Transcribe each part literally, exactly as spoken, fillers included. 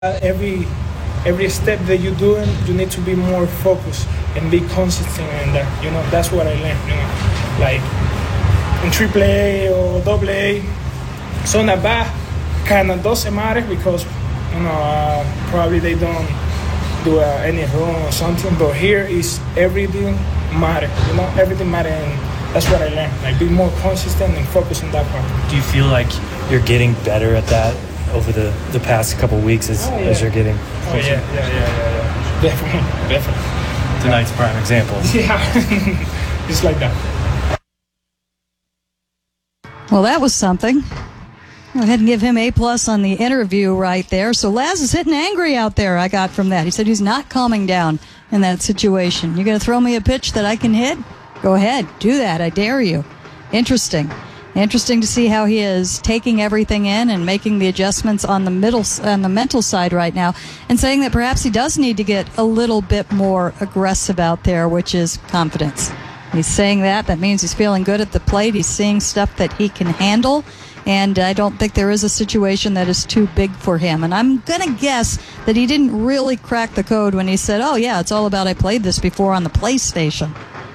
Uh, every every step that you're doing, you need to be more focused and be consistent in that. You know, that's what I learned. You know, like in triple A or double A, zona baja kind of doesn't matter because you know uh, probably they don't do uh, any wrong or something. But here is everything matter. You know, everything matter, and that's what I learned. Like be more consistent and focus on that part. Do you feel like you're getting better at that over the, the past couple of weeks as, oh, yeah. as you're getting closer? Oh, yeah, yeah, yeah, yeah, yeah. Definitely, definitely. Tonight's prime example. Yeah, just like that. Well, that was something. Go ahead and give him A plus on the interview right there. So Laz is hitting angry out there, I got from that. He said he's not calming down in that situation. You going to throw me a pitch that I can hit? Go ahead, do that. I dare you. Interesting. Interesting to see how he is taking everything in and making the adjustments on the middle, on the mental side right now, and saying that perhaps he does need to get a little bit more aggressive out there, which is confidence. He's saying that. That means he's feeling good at the plate. He's seeing stuff that he can handle, and I don't think there is a situation that is too big for him. And I'm going to guess that he didn't really crack the code when he said, oh, yeah, it's all about I played this before on the PlayStation.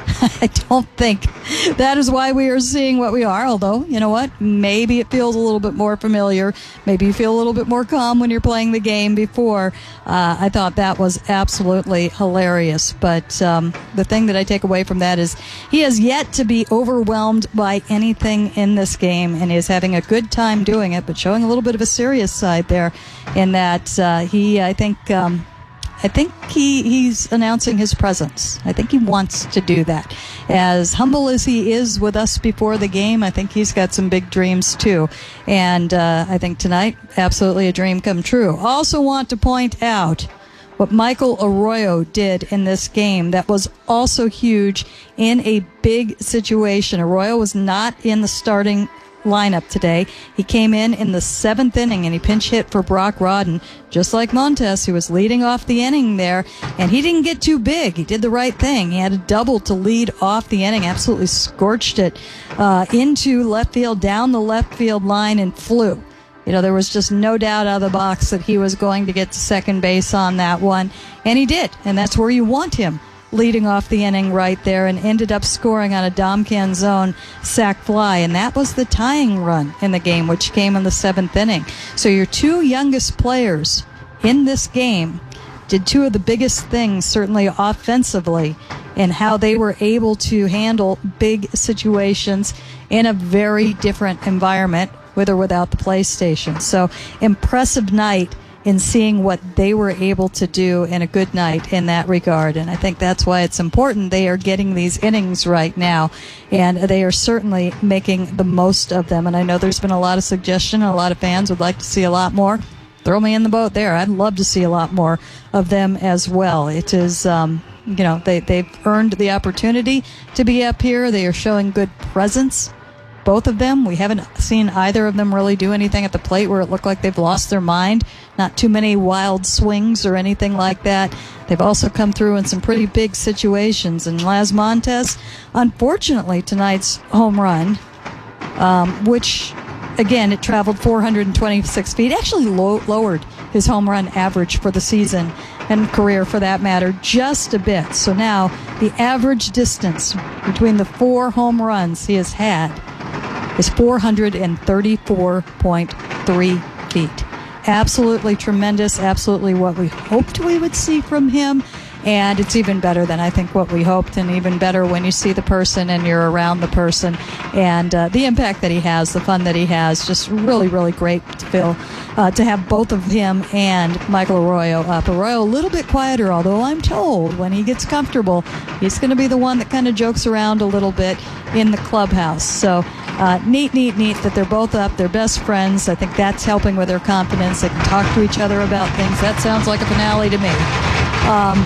I don't think that is why we are seeing what we are, although, you know what, maybe it feels a little bit more familiar. Maybe you feel a little bit more calm when you're playing the game before. Uh, I thought that was absolutely hilarious. But um, the thing that I take away from that is he has yet to be overwhelmed by anything in this game, and is having a good time doing it, but showing a little bit of a serious side there in that uh, he, I think... Um, I think he, he's announcing his presence. I think he wants to do that. As humble as he is with us before the game, I think he's got some big dreams too. And uh, I think tonight, absolutely a dream come true. Also want to point out what Michael Arroyo did in this game that was also huge in a big situation. Arroyo was not in the starting lineup today. He came in in the seventh inning and he pinch hit for Brock Rodden, just like Montes, who was leading off the inning there, and he didn't get too big. He did the right thing. He had a double to lead off the inning, absolutely scorched it uh, into left field, down the left field line, and flew. You know, there was just no doubt out of the box that he was going to get to second base on that one, and he did, and that's where you want him, leading off the inning right there, and ended up scoring on a Dom Canzone sac fly, and that was the tying run in the game, which came in the seventh inning. So your two youngest players in this game did two of the biggest things, certainly offensively, in how they were able to handle big situations in a very different environment, with or without the PlayStation. So impressive night in seeing what they were able to do in a good night in that regard. And I think that's why it's important they are getting these innings right now, and they are certainly making the most of them. And I know there's been a lot of suggestion, and a lot of fans would like to see a lot more. Throw me in the boat there. I'd love to see a lot more of them as well. It is, um, you know, they, they've earned the opportunity to be up here. They are showing good presence. Both of them. We haven't seen either of them really do anything at the plate where it looked like they've lost their mind. Not too many wild swings or anything like that. They've also come through in some pretty big situations. And Laz Montes, unfortunately, tonight's home run, um, which, again, it traveled four hundred twenty-six feet, actually low, lowered his home run average for the season and career, for that matter, just a bit. So now the average distance between the four home runs he has had is four hundred thirty-four point three feet. Absolutely tremendous, absolutely what we hoped we would see from him, and it's even better than I think what we hoped, and even better when you see the person and you're around the person, and uh, the impact that he has, the fun that he has, just really, really great to feel, uh, to have both of him and Michael Arroyo up. Arroyo a little bit quieter, although I'm told when he gets comfortable, he's going to be the one that kind of jokes around a little bit in the clubhouse. So uh, neat, neat, neat that they're both up. They're best friends. I think that's helping with their confidence. They can talk to each other about things. That sounds like a finale to me. Um,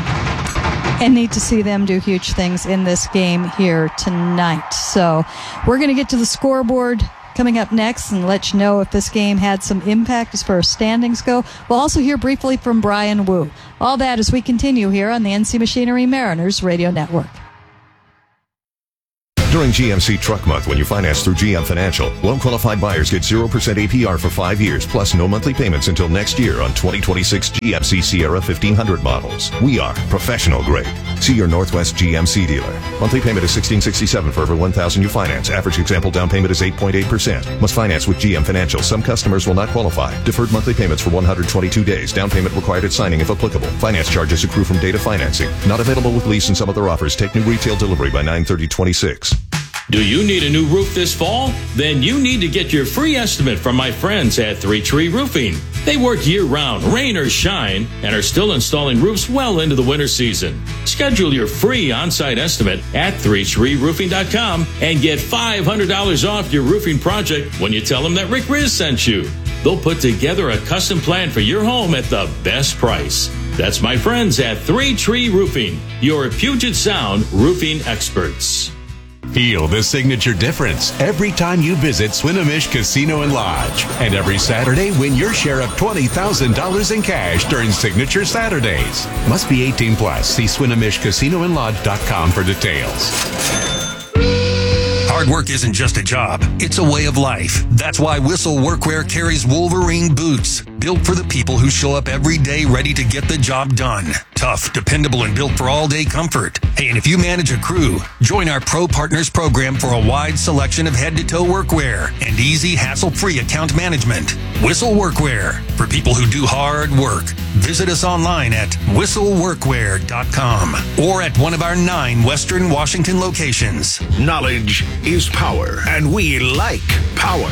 and neat to see them do huge things in this game here tonight. So we're going to get to the scoreboard coming up next and let you know if this game had some impact as far as standings go. We'll also hear briefly from Brian Wu. All that as we continue here on the N C Machinery Mariners Radio Network. During G M C Truck Month, when you finance through G M Financial, loan-qualified buyers get zero percent A P R for five years, plus no monthly payments until next year on twenty twenty-six G M C Sierra fifteen hundred models. We are professional grade. See your Northwest G M C dealer. Monthly payment is sixteen sixty-seven for every one thousand you finance. Average example down payment is eight point eight percent. Must finance with G M Financial. Some customers will not qualify. Deferred monthly payments for one hundred twenty-two days. Down payment required at signing if applicable. Finance charges accrue from data financing. Not available with lease and some other offers. Take new retail delivery by nine thirty twenty-six. Do you need a new roof this fall? Then you need to get your free estimate from my friends at Three Tree Roofing. They work year-round, rain or shine, and are still installing roofs well into the winter season. Schedule your free on-site estimate at three tree roofing dot com and get five hundred dollars off your roofing project when you tell them that Rick Riz sent you. They'll put together a custom plan for your home at the best price. That's my friends at Three Tree Roofing, your Puget Sound roofing experts. Feel the signature difference every time you visit Swinomish Casino and Lodge. And every Saturday, win your share of twenty thousand dollars in cash during Signature Saturdays. Must be eighteen plus. See Swinomish Casino and Lodge dot com for details. Hard work isn't just a job, it's a way of life. That's why Whistle Workwear carries Wolverine boots, built for the people who show up every day ready to get the job done. Tough, dependable, and built for all-day comfort. Hey, and if you manage a crew, join our Pro Partners program for a wide selection of head-to-toe workwear and easy, hassle-free account management. Whistle Workwear, for people who do hard work. Visit us online at whistle workwear dot com or at one of our nine Western Washington locations. Knowledge is power, and we like power.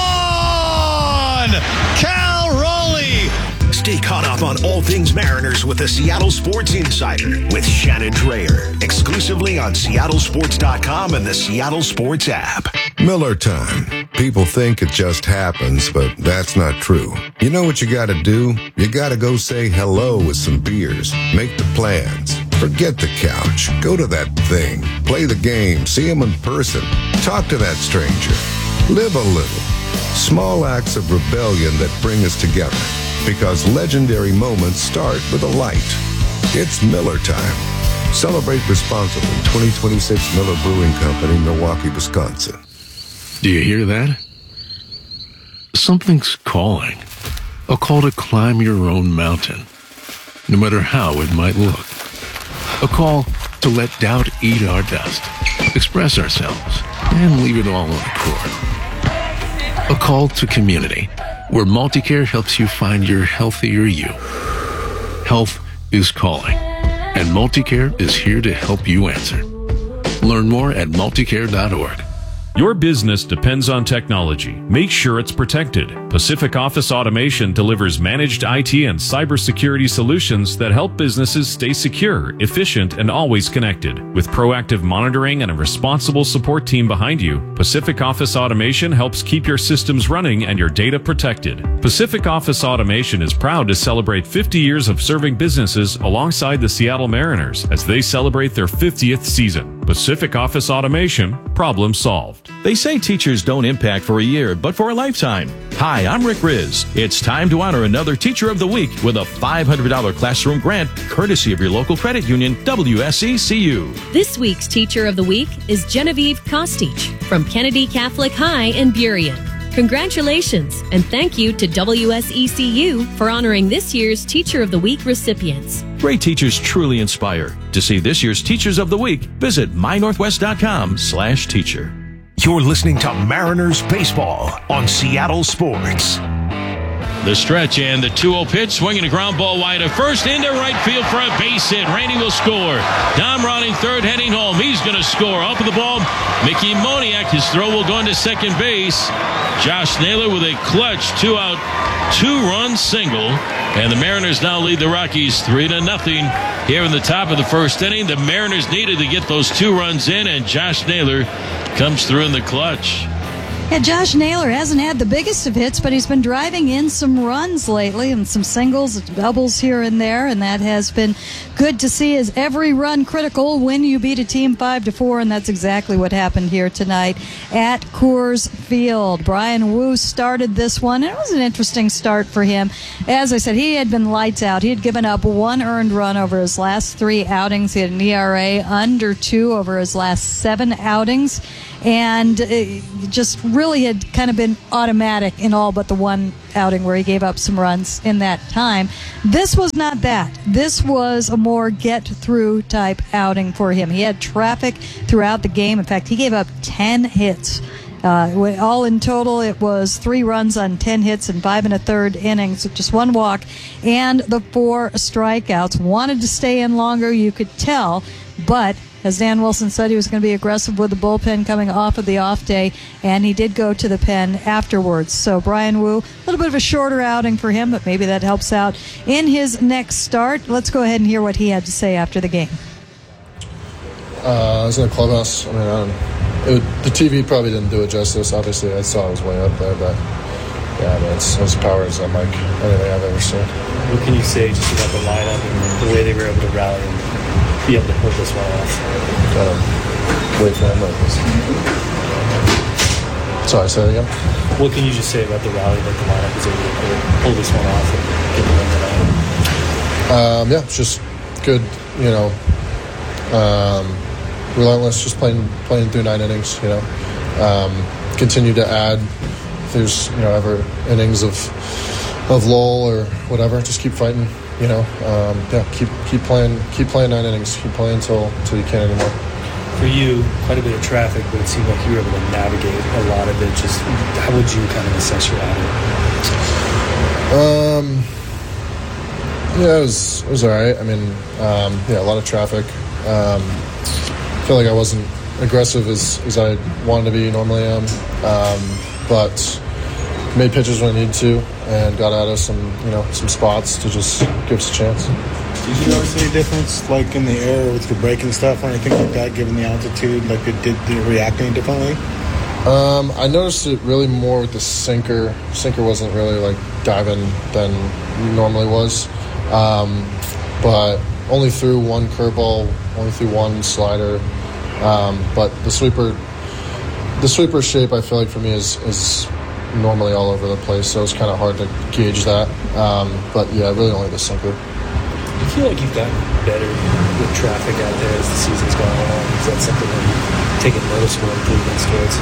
Gone! Cal Raleigh! Stay caught up on all things Mariners with the Seattle Sports Insider with Shannon Drayer. Exclusively on seattle sports dot com and the Seattle Sports app. Miller time. People think it just happens, but that's not true. You know what you gotta do? You gotta go say hello with some beers. Make the plans. Forget the couch. Go to that thing. Play the game. See him in person. Talk to that stranger. Live a little. Small acts of rebellion that bring us together. Because legendary moments start with a light. It's Miller time. Celebrate responsibly. twenty twenty-six Miller Brewing Company, Milwaukee, Wisconsin. Do you hear that? Something's calling. A call to climb your own mountain, no matter how it might look. A call to let doubt eat our dust, express ourselves, and leave it all on the court. A call to community, where Multicare helps you find your healthier you. Health is calling, and Multicare is here to help you answer. Learn more at multicare dot org. Your business depends on technology. Make sure it's protected. Pacific Office Automation delivers managed I T and cybersecurity solutions that help businesses stay secure, efficient, and always connected. With proactive monitoring and a responsible support team behind you, Pacific Office Automation helps keep your systems running and your data protected. Pacific Office Automation is proud to celebrate fifty years of serving businesses alongside the Seattle Mariners as they celebrate their fiftieth season. Pacific Office Automation, problem solved. They say teachers don't impact for a year, but for a lifetime. Hi, I'm Rick Riz. It's time to honor another Teacher of the Week with a five hundred dollars classroom grant, courtesy of your local credit union, W S E C U. This week's Teacher of the Week is Genevieve Kostich from Kennedy Catholic High in Burien. Congratulations, and thank you to W S E C U for honoring this year's Teacher of the Week recipients. Great teachers truly inspire. To see this year's Teachers of the Week, visit my northwest dot com slash teacher. You're listening to Mariners Baseball on Seattle Sports. The stretch and the two oh pitch, swinging a ground ball wide of first into right field for a base hit. Randy will score. Dom Ronning third, heading home. He's going to score. Up with the ball, Mickey Moniak. His throw will go into second base. Josh Naylor with a clutch two-out, two-run single. And the Mariners now lead the Rockies three to nothing here in the top of the first inning. The Mariners needed to get those two runs in, and Josh Naylor comes through in the clutch. Yeah, Josh Naylor hasn't had the biggest of hits, but he's been driving in some runs lately and some singles, doubles here and there, and that has been good to see. Is every run critical when you beat a team five to four, and that's exactly what happened here tonight at Coors Field. Brian Wu started this one, and it was an interesting start for him. As I said, he had been lights out. He had given up one earned run over his last three outings. He had an E R A under two over his last seven outings, and it just really had kind of been automatic in all but the one outing where he gave up some runs in that time. This was not that. This was a more get-through type outing for him. He had traffic throughout the game. In fact, he gave up ten hits. Uh, all in total, it was three runs on ten hits and five and a third innings, just one walk and the four strikeouts. Wanted to stay in longer, you could tell, but as Dan Wilson said, he was going to be aggressive with the bullpen coming off of the off day, and he did go to the pen afterwards. So Brian Wu, a little bit of a shorter outing for him, but maybe that helps out in his next start. Let's go ahead and hear what he had to say after the game. Uh, I was in the clubhouse. I mean, I don't know. It, the T V probably didn't do it justice. Obviously, I saw it was way up there, but yeah, I mean, it's as power as unlike anything I've ever seen. What can you say just about the lineup and the way they were able to rally and be able to pull this one off? Um, wait for him like this. Sorry, say it again. What can you just say about the rally that the lineup was able to pull, pull this one off and get the win tonight? Um, yeah, it's just good, you know, um, relentless, just playing playing through nine innings, you know. Um, continue to add, if there's, you know, ever innings of of lull or whatever, just keep fighting. You know, um, yeah, keep keep playing, keep playing nine innings, keep playing until until you can't anymore. For you, quite a bit of traffic, but it seemed like you were able to navigate a lot of it. Just how would you kind of assess your outing? Um, yeah, it was it was all right. I mean, um, yeah, a lot of traffic. Um, I feel like I wasn't aggressive as as I wanted to be, normally am, um, but made pitches when I needed to, and got out of some, you know, some spots to just give us a chance. Did you notice any difference, like in the air with your braking stuff or anything like that, given the altitude? Like, it did, did it react any differently? Um, I noticed it really more with the sinker. Sinker wasn't really like diving than normally was, um, but only threw one curveball, only threw one slider. Um, but the sweeper, the sweeper shape, I feel like for me is is. normally all over the place, so it's kind of hard to gauge that. Um, but yeah, really only the sinker. Do you feel like you've gotten better with traffic out there as the season's gone on? Is that something that you've taken noticeable improvements towards?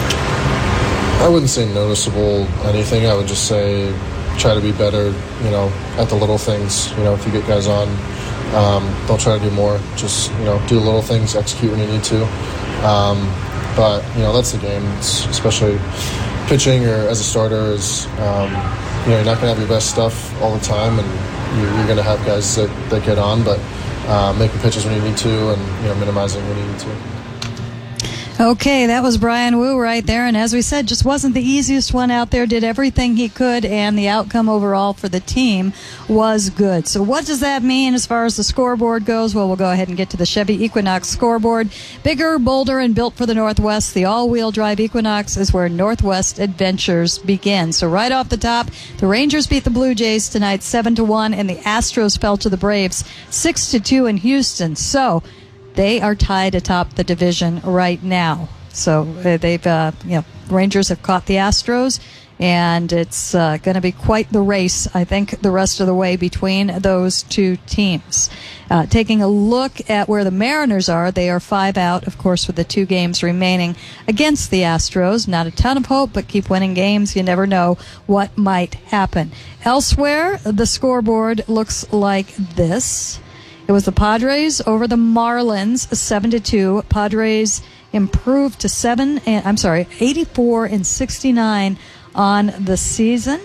I wouldn't say noticeable anything. I would just say try to be better, you know, at the little things. You know, if you get guys on, um, don't try to do more. Just, you know, do little things, execute when you need to. Um, but, you know, that's the game, it's especially pitching or as a starter is, um, you know, you're not going to have your best stuff all the time, and you're, you're going to have guys that, that get on, but uh, making pitches when you need to, and, you know, minimizing when you need to. Okay, that was Brian Wu right there, and as we said, just wasn't the easiest one out there, did everything he could, and the outcome overall for the team was good. So what does that mean as far as the scoreboard goes? Well, we'll go ahead and get to the Chevy Equinox scoreboard. Bigger, bolder, and built for the Northwest, the all-wheel drive Equinox is where Northwest adventures begin. So right off the top, the Rangers beat the Blue Jays tonight seven to one, and the Astros fell to the Braves six to two in Houston. So they are tied atop the division right now. So uh, they've, uh, you know, Rangers have caught the Astros, and it's uh, going to be quite the race, I think, the rest of the way between those two teams. Uh, taking a look at where the Mariners are, they are five out, of course, with the two games remaining against the Astros. Not a ton of hope, but keep winning games. You never know what might happen. Elsewhere, the scoreboard looks like this. It was the Padres over the Marlins, seven to two. Padres improved to seven. And, I'm sorry, eighty-four and sixty-nine on the season.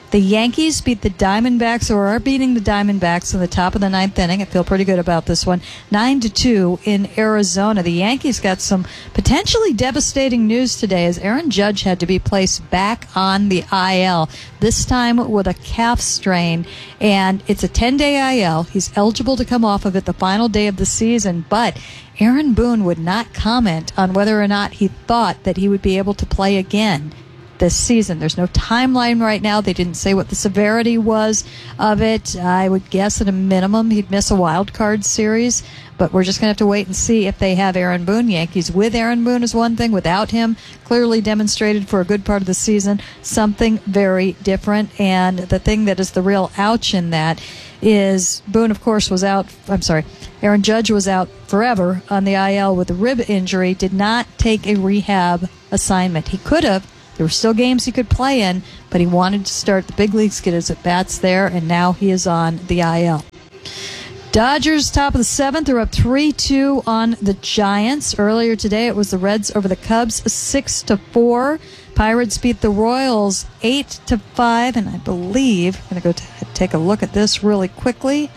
The Yankees beat the Diamondbacks, or are beating the Diamondbacks in the top of the ninth inning. I feel pretty good about this one. Nine to two in Arizona. The Yankees got some potentially devastating news today as Aaron Judge had to be placed back on the I L, this time with a calf strain. And it's a ten-day I L. He's eligible to come off of it the final day of the season, but Aaron Boone would not comment on whether or not he thought that he would be able to play again this season. There's no timeline right now. They didn't say what the severity was of it. I would guess at a minimum he'd miss a wild card series, but we're just going to have to wait and see if they have Aaron Boone. Yankees with Aaron Boone is one thing. Without him, clearly demonstrated for a good part of the season, something very different. And the thing that is the real ouch in that is Boone, of course, was out. I'm sorry. Aaron Judge was out forever on the I L with a rib injury, did not take a rehab assignment. He could have. There were still games he could play in, but he wanted to start the big leagues, get his at-bats there, and now he is on the I L. Dodgers, top of the seventh, are up three two on the Giants. Earlier today, it was the Reds over the Cubs, six to four. Pirates beat the Royals eight to five, and I believe, I'm going to go t- take a look at this really quickly.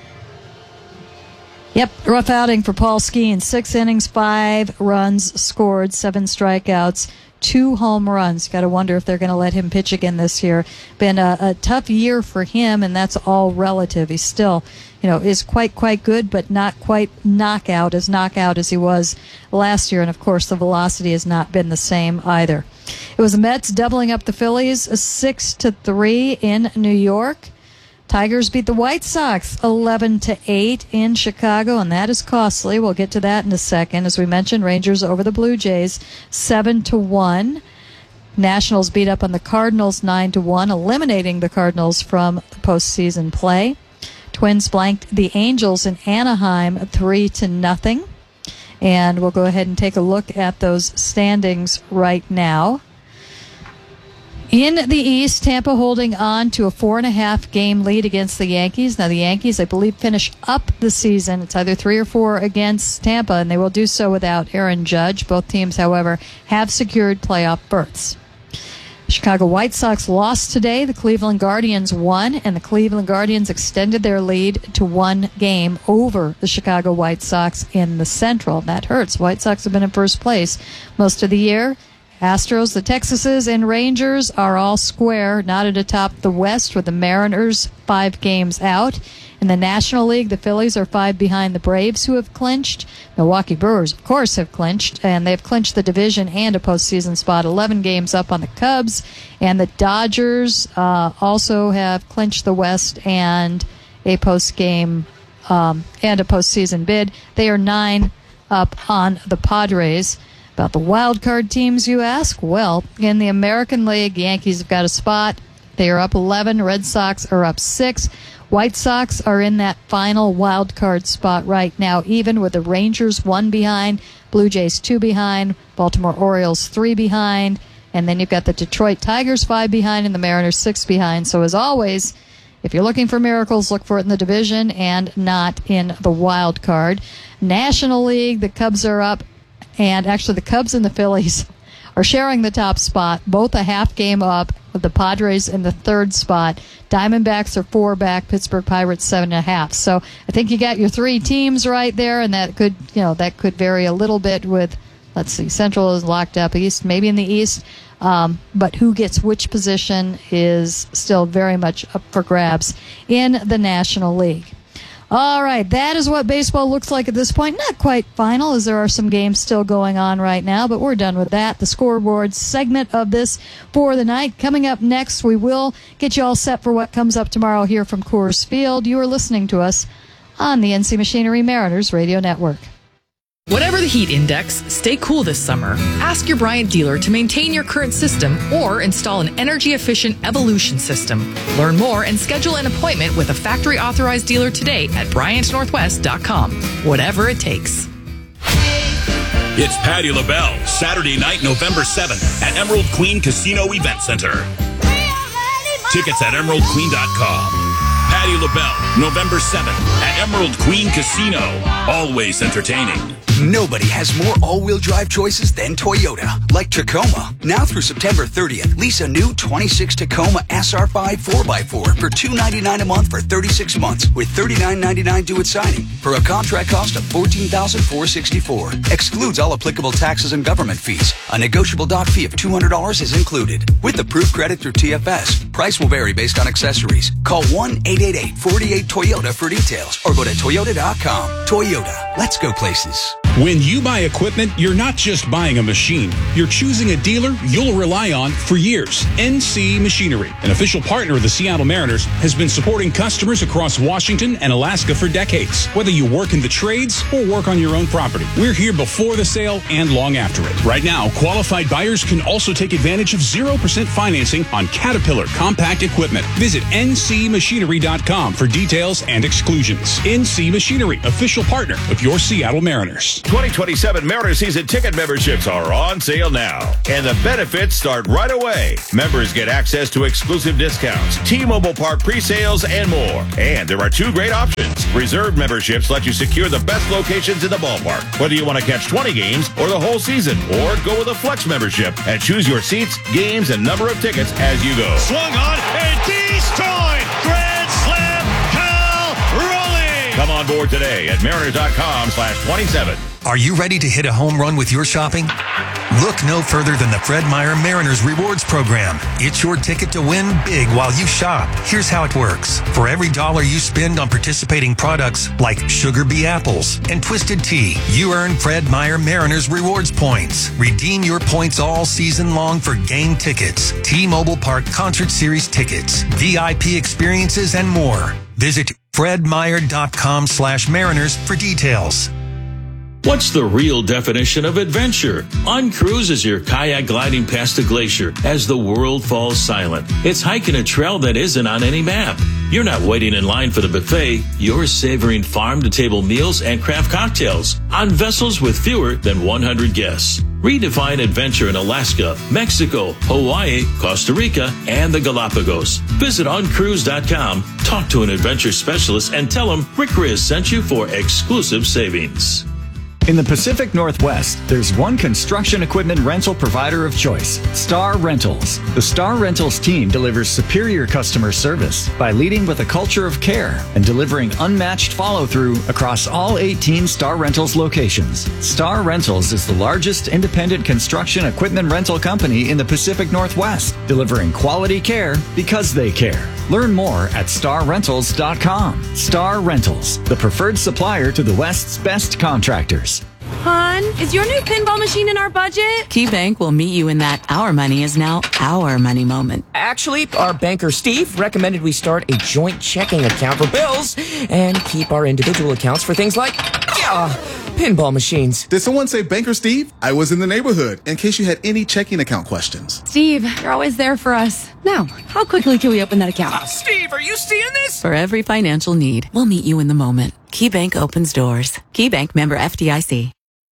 Yep, rough outing for Paul Skeens. Six innings, five runs scored, seven strikeouts, two home runs. Got to wonder if they're going to let him pitch again this year. Been a, a tough year for him, and that's all relative. He's still, you know, is quite, quite good, but not quite knockout, as knockout as he was last year. And, of course, the velocity has not been the same either. It was the Mets doubling up the Phillies, six to three in New York. Tigers beat the White Sox eleven to eight in Chicago, and that is costly. We'll get to that in a second. As we mentioned, Rangers over the Blue Jays seven to one. Nationals beat up on the Cardinals nine to one, eliminating the Cardinals from the postseason play. Twins blanked the Angels in Anaheim three to nothing. And we'll go ahead and take a look at those standings right now. In the East, Tampa holding on to a four and a half game lead against the Yankees. Now, the Yankees, I believe, finish up the season. It's either three or four against Tampa, and they will do so without Aaron Judge. Both teams, however, have secured playoff berths. Chicago White Sox lost today. The Cleveland Guardians won, and the Cleveland Guardians extended their lead to one game over the Chicago White Sox in the Central. That hurts. White Sox have been in first place most of the year. Astros, the Texases, and Rangers are all square, knotted atop the West with the Mariners five games out. In the National League, the Phillies are five behind the Braves, who have clinched. Milwaukee Brewers, of course, have clinched, and they've clinched the division and a postseason spot, eleven games up on the Cubs. And the Dodgers uh, also have clinched the West and a post-game um, and a postseason bid. They are nine up on the Padres. About the wild card teams, you ask? Well, in the American League, Yankees have got a spot. They are up eleven. Red Sox are up six. White Sox are in that final wild card spot right now, even with the Rangers one behind, Blue Jays two behind, Baltimore Orioles three behind, and then you've got the Detroit Tigers five behind and the Mariners six behind. So as always, if you're looking for miracles, look for it in the division and not in the wild card. National League, the Cubs are up. And actually, the Cubs and the Phillies are sharing the top spot, both a half game up, with the Padres in the third spot. Diamondbacks are four back, Pittsburgh Pirates seven and a half. So I think you got your three teams right there, and that could, you know, that could vary a little bit with, let's see, Central is locked up, East, maybe in the East. Um, but who gets which position is still very much up for grabs in the National League. All right, that is what baseball looks like at this point. Not quite final, as there are some games still going on right now, but we're done with that. The scoreboard segment of this for the night. Coming up next, we will get you all set for what comes up tomorrow here from Coors Field. You are listening to us on the N C Machinery Mariners Radio Network. Whatever the heat index, stay cool this summer. Ask your Bryant dealer to maintain your current system or install an energy-efficient Evolution system. Learn more and schedule an appointment with a factory-authorized dealer today at Bryant Northwest dot com. Whatever it takes. It's Patti LaBelle, Saturday night, November seventh at Emerald Queen Casino Event Center. Tickets at emerald queen dot com. Patti LaBelle, November seventh at Emerald Queen Casino. Always entertaining. Nobody has more all-wheel drive choices than Toyota, like Tacoma. Now through September thirtieth, lease a new twenty-six Tacoma S R five four by four for two hundred ninety-nine dollars a month for thirty-six months with thirty-nine ninety-nine due at signing for a contract cost of fourteen thousand four hundred sixty-four dollars. Excludes all applicable taxes and government fees. A negotiable doc fee of two hundred dollars is included. With approved credit through T F S. Price will vary based on accessories. Call one eight eight eight, four eight, Toyota for details or go to toyota dot com. Toyota, let's go places. When you buy equipment, you're not just buying a machine. You're choosing a dealer you'll rely on for years. N C Machinery, an official partner of the Seattle Mariners, has been supporting customers across Washington and Alaska for decades. Whether you work in the trades or work on your own property, we're here before the sale and long after it. Right now, qualified buyers can also take advantage of zero percent financing on Caterpillar compact equipment. Visit N C machinery dot com for details and exclusions. N C Machinery, official partner of your Seattle Mariners. twenty twenty-seven Mariners season ticket memberships are on sale now, and the benefits start right away. Members get access to exclusive discounts, T-Mobile Park pre-sales, and more. And there are two great options. Reserve memberships let you secure the best locations in the ballpark, whether you want to catch twenty games or the whole season, or go with a flex membership and choose your seats, games, and number of tickets as you go. Swung on and destroyed. Grand slam, Cal Raleigh. Come on board today at mariners dot com slash twenty-seven. Are you ready to hit a home run with your shopping? Look no further than the Fred Meyer Mariners Rewards Program. It's your ticket to win big while you shop. Here's how it works. For every dollar you spend on participating products like Sugar Bee Apples and Twisted Tea, you earn Fred Meyer Mariners Rewards points. Redeem your points all season long for game tickets, T-Mobile Park Concert Series tickets, V I P experiences, and more. Visit fred meyer dot com slash mariners for details. What's the real definition of adventure? Uncruise is your kayak gliding past a glacier as the world falls silent. It's hiking a trail that isn't on any map. You're not waiting in line for the buffet. You're savoring farm-to-table meals and craft cocktails on vessels with fewer than one hundred guests. Redefine adventure in Alaska, Mexico, Hawaii, Costa Rica, and the Galapagos. Visit uncruise dot com, talk to an adventure specialist, and tell them Rick Riz sent you for exclusive savings. In the Pacific Northwest, there's one construction equipment rental provider of choice, Star Rentals. The Star Rentals team delivers superior customer service by leading with a culture of care and delivering unmatched follow-through across all eighteen Star Rentals locations. Star Rentals is the largest independent construction equipment rental company in the Pacific Northwest, delivering quality care because they care. Learn more at star rentals dot com. Star Rentals, the preferred supplier to the West's best contractors. Hon, is your new pinball machine in our budget? KeyBank will meet you in that our money is now our money moment. Actually, our banker Steve recommended we start a joint checking account for bills and keep our individual accounts for things like, yeah, pinball machines. Did someone say Banker Steve? I was in the neighborhood in case you had any checking account questions. Steve, you're always there for us. Now, how quickly can we open that account? Uh, Steve, are you seeing this? For every financial need, we'll meet you in the moment. KeyBank opens doors. KeyBank, member F D I C.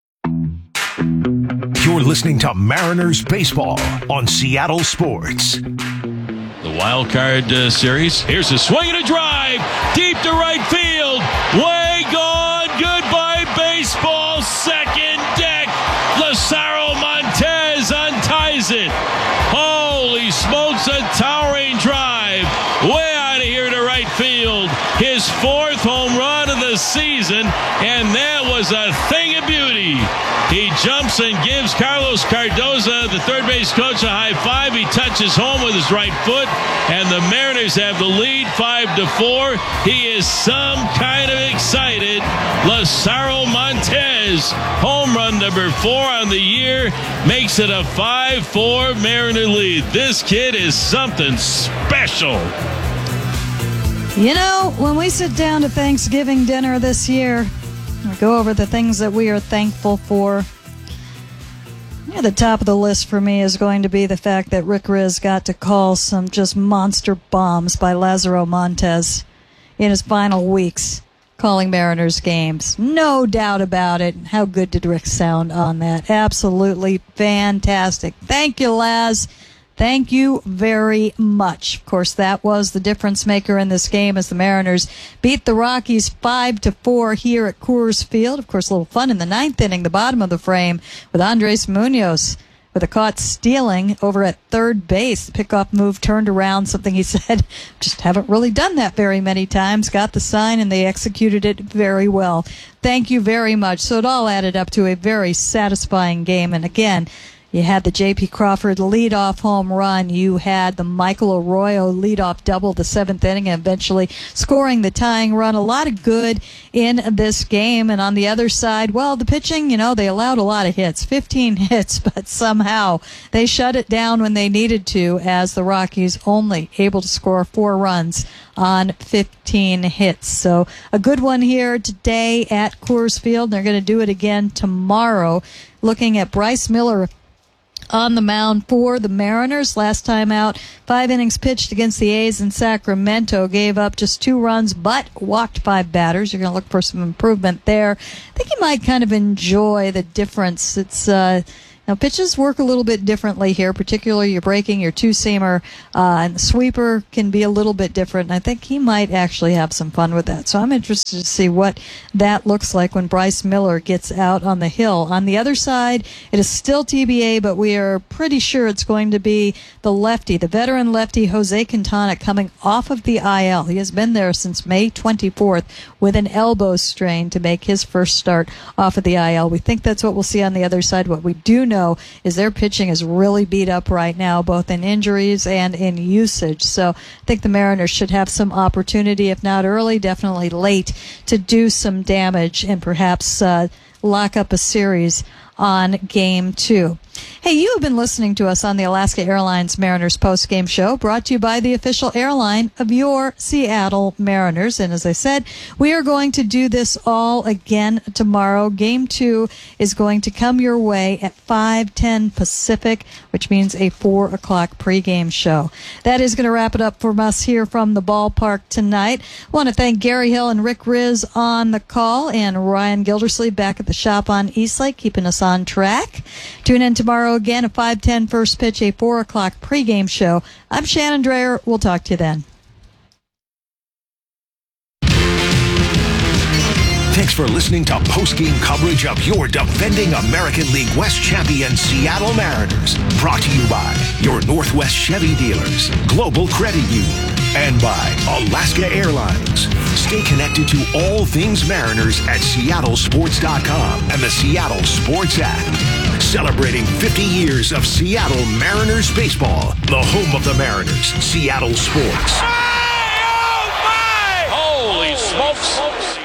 You're listening to Mariners Baseball on Seattle Sports. The wild card uh, series. Here's a swing and a drive. Deep to right field. Way gone. Goodbye, baseball. Second deck. Lazaro Montez unties it. Holy smokes, a towering drive. Way out of here to right field. His fourth home run of the season, and that was a thing of beauty. He jumps and gives Carlos Cardoza, the third base coach, a high five. He touches home with his right foot, and the Mariners have the lead five to four. He is some kind of excited. Lazaro Montez, home run number four on the year, makes it a five four Mariner lead. This kid is something special. You know, when we sit down to Thanksgiving dinner this year, we go over the things that we are thankful for. At the top of the list for me is going to be the fact that Rick Riz got to call some just monster bombs by Lazaro Montez in his final weeks calling Mariners games. No doubt about it. How good did Rick sound on that? Absolutely fantastic. Thank you, Laz. Thank you very much. Of course, that was the difference maker in this game as the Mariners beat the Rockies five to four here at Coors Field. Of course, a little fun in the ninth inning, the bottom of the frame, with Andres Munoz with a caught stealing over at third base. The pickoff move turned around, something he said, just haven't really done that very many times. Got the sign, and they executed it very well. Thank you very much. So it all added up to a very satisfying game. And again, you had the J P. Crawford leadoff home run. You had the Michael Arroyo leadoff double the seventh inning, and eventually scoring the tying run. A lot of good in this game. And on the other side, well, the pitching, you know, they allowed a lot of hits, fifteen hits, but somehow they shut it down when they needed to, as the Rockies only able to score four runs on fifteen hits. So a good one here today at Coors Field. They're going to do it again tomorrow. Looking at Bryce Miller on the mound for the Mariners. Last time out, five innings pitched against the A's in Sacramento. Gave up just two runs, but walked five batters. You're going to look for some improvement there. I think you might kind of enjoy the difference. It's, uh, Now, pitches work a little bit differently here, particularly your breaking, your two-seamer, uh, and the sweeper can be a little bit different, and I think he might actually have some fun with that. So I'm interested to see what that looks like when Bryce Miller gets out on the hill. On the other side, it is still T B A, but we are pretty sure it's going to be the lefty, the veteran lefty, Jose Quintana, coming off of the I L. He has been there since May twenty-fourth with an elbow strain to make his first start off of the I L. We think that's what we'll see on the other side. What we do know know is their pitching is really beat up right now, both in injuries and in usage. So I think the Mariners should have some opportunity, if not early, definitely late, to do some damage and perhaps uh, lock up a series on game two. Hey, you have been listening to us on the Alaska Airlines Mariners post-game show, brought to you by the official airline of your Seattle Mariners. And as I said, we are going to do this all again tomorrow. Game two is going to come your way at five ten Pacific, which means a four o'clock pregame show. That is going to wrap it up for us here from the ballpark tonight. I want to thank Gary Hill and Rick Riz on the call, and Ryan Gildersleeve back at the shop on Eastlake, keeping us on track. Tune in tomorrow again at five ten first pitch, a four o'clock pregame show. I'm Shannon Dreyer. We'll talk to you then. Thanks for listening to post-game coverage of your defending American League West champion Seattle Mariners. Brought to you by your Northwest Chevy dealers, Global Credit Union, and by Alaska Airlines. Stay connected to all things Mariners at Seattle Sports dot com and the Seattle Sports app. Celebrating fifty years of Seattle Mariners baseball, the home of the Mariners, Seattle Sports. Holy smokes!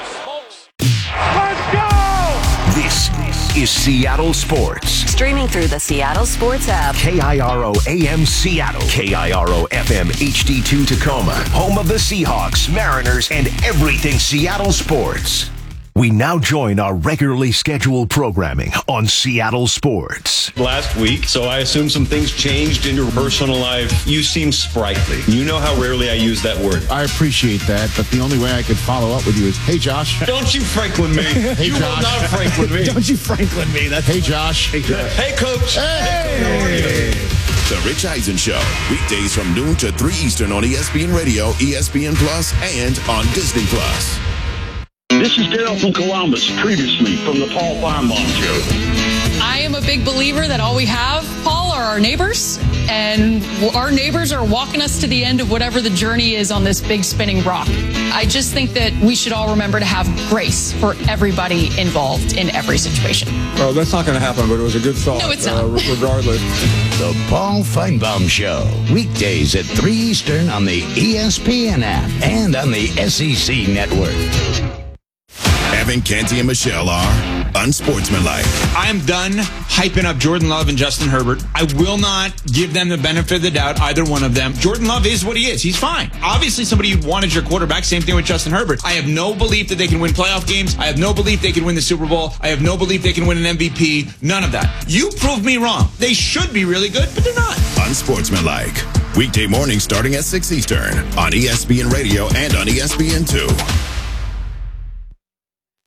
This is Seattle Sports. Streaming through the Seattle Sports app. K I R O A M Seattle. K I R O F M H D two Tacoma. Home of the Seahawks, Mariners, and everything Seattle sports. We now join our regularly scheduled programming on Seattle Sports. Last week, so I assume some things changed in your personal life. You seem sprightly. You know how rarely I use that word. I appreciate that, but the only way I could follow up with you is, hey, Josh. Don't you Franklin me. Hey, you Josh. will not Franklin me. Don't you Franklin me. That's hey, Josh. Hey, Josh. Hey, Coach. Hey. The Rich Eisen Show, weekdays from noon to three Eastern on E S P N Radio, E S P N Plus, and on Disney Plus. This is Dale from Columbus, previously from the Paul Feinbaum Show. I am a big believer that all we have, Paul, are our neighbors, and our neighbors are walking us to the end of whatever the journey is on this big spinning rock. I just think that we should all remember to have grace for everybody involved in every situation. Well, that's not going to happen, but it was a good thought. No, it's not. Uh, regardless. The Paul Feinbaum Show, weekdays at three Eastern on the E S P N app and on the S E C network. Evan, Canty, and Michelle are unsportsmanlike. I am done hyping up Jordan Love and Justin Herbert. I will not give them the benefit of the doubt, either one of them. Jordan Love is what he is. He's fine. Obviously, somebody who wanted your quarterback. Same thing with Justin Herbert. I have no belief that they can win playoff games. I have no belief they can win the Super Bowl. I have no belief they can win an M V P. None of that. You proved me wrong. They should be really good, but they're not. Unsportsmanlike. Weekday mornings starting at six Eastern on E S P N Radio and on E S P N two. This is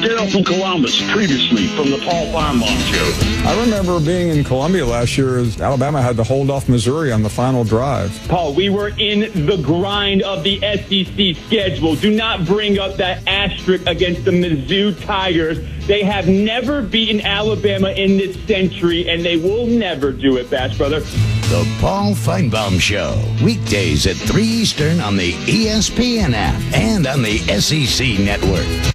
Daryl from Columbus, previously from the Paul Feinbaum Show. I remember being in Columbia last year as Alabama had to hold off Missouri on the final drive. Paul, we were in the grind of the S E C schedule. Do not bring up that asterisk against the Mizzou Tigers. They have never beaten Alabama in this century, and they will never do it, Bash Brother. The Paul Feinbaum Show, weekdays at three Eastern on the E S P N app and on the S E C Network.